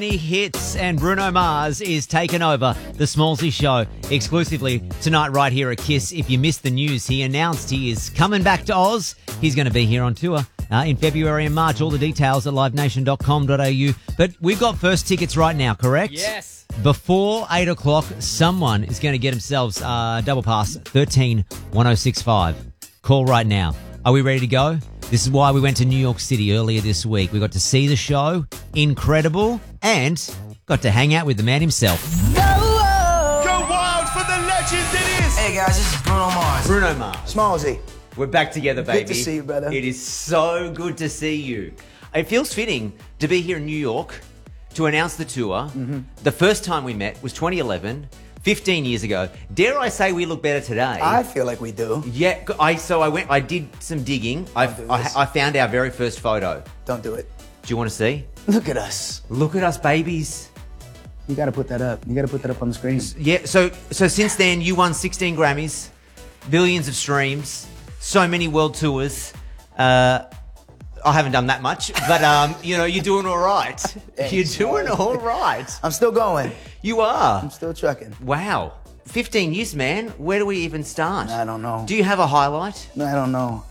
Hits, and Bruno Mars is taking over the Smallsy Show exclusively tonight right here at KISS. If you missed the news, he announced he is coming back to Oz. He's going to be here on tour in February and March. All the details at livenation.com.au. But we've got first tickets right now, correct? Yes. Before 8 o'clock, someone is going to get themselves double pass 131065. Call right now. Are we ready to go? This is why we went to New York City earlier this week. We got to see the show, incredible, and got to hang out with the man himself. Go wild for the legend it is! Hey guys, this is Bruno Mars. Bruno Mars. Smallsy. We're back together, baby. Good to see you, brother. It is so good to see you. It feels fitting to be here in New York to announce the tour. The first time we met was 2011, 15 years ago. Dare I say we look better today? I feel like we do. Yeah, I did some digging. I found our very first photo. Don't do it. Do you want to see? Look at us. Look at us, babies. You got to put that up. You got to put that up on the screen. Yeah, so since then, you won 16 Grammys, billions of streams, so many world tours. I haven't done that much, but, you're doing all right. You're doing all right. I'm still going. You are. I'm still trucking. Wow. 15 years, man. Where do we even start? I don't know. Do you have a highlight? I don't know.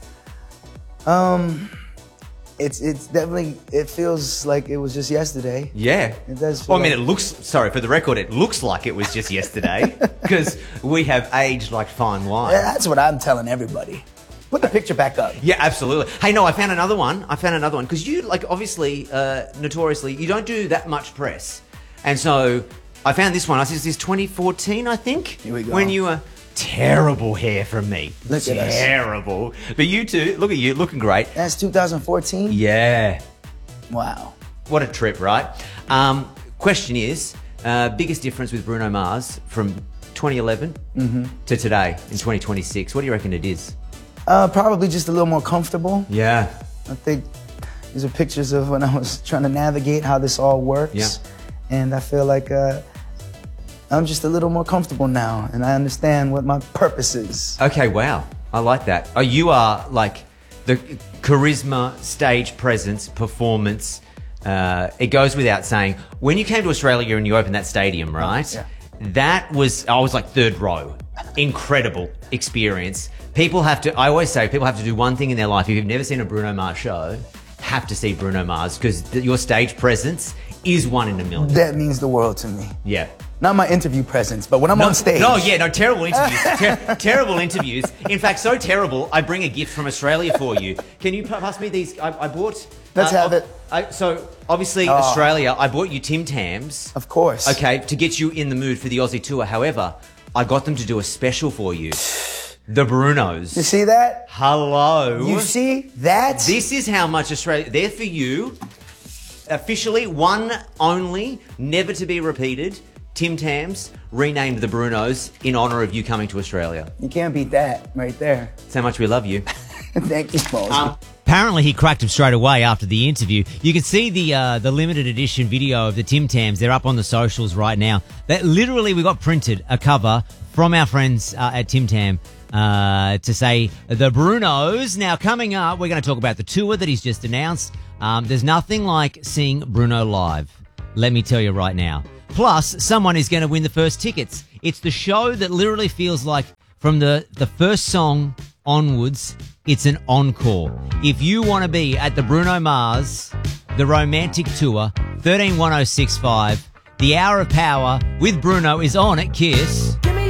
It's definitely, it feels like it was just yesterday. Yeah. It does Well, feel I mean, like- it looks, sorry, for the record, it looks like it was just yesterday because we have aged like fine wine. Yeah, that's what I'm telling everybody. Put the picture back up. Yeah, absolutely. Hey, no, I found another one because you, obviously, notoriously, you don't do that much press. And so I found this one. This is 2014, I think. Here we go. When you were terrible hair from me. Look at us. Terrible. But you two, look at you, looking great. That's 2014? Yeah. Wow. What a trip, right? Question is, biggest difference with Bruno Mars from 2011 to today in 2026? What do you reckon it is? Probably just a little more comfortable. Yeah. I think these are pictures of when I was trying to navigate how this all works. Yeah. And I feel like I'm just a little more comfortable now, and I understand what my purpose is. Okay, wow. I like that. Oh, you are like the charisma, stage presence, performance. It goes without saying. When you came to Australia and you opened that stadium, right? Yeah. I was like third row. Incredible experience. I always say people have to do one thing in their life. If you've never seen a Bruno Mars show, have to see Bruno Mars because your stage presence is one in a million. That means the world to me. Yeah. Not my interview presence, but when I'm on stage. Terrible interviews. Terrible interviews. In fact, so terrible, I bring a gift from Australia for you. Can you pass me these? I bought... Let's have it. So, obviously, Australia, I bought you Tim Tams. Of course. Okay, to get you in the mood for the Aussie tour. However, I got them to do a special for you. The Brunos. You see that? Hello. You see that? This is how much Australia... They're for you. Officially, one only, never to be repeated. Tim Tams renamed the Brunos in honour of you coming to Australia. You can't beat that right there. That's how much we love you. Thank you, Smalls. Apparently he cracked him straight away after the interview. You can see the limited edition video of the Tim Tams. They're up on the socials right now. That literally we got printed a cover from our friends at Tim Tam to say the Brunos. Now coming up, we're going to talk about the tour that he's just announced. There's nothing like seeing Bruno live. Let me tell you right now. Plus, someone is going to win the first tickets. It's the show that literally feels like from the first song onwards, it's an encore. If you want to be at the Bruno Mars, the Romantic Tour, 131065, the Hour of Power with Bruno is on at KISS.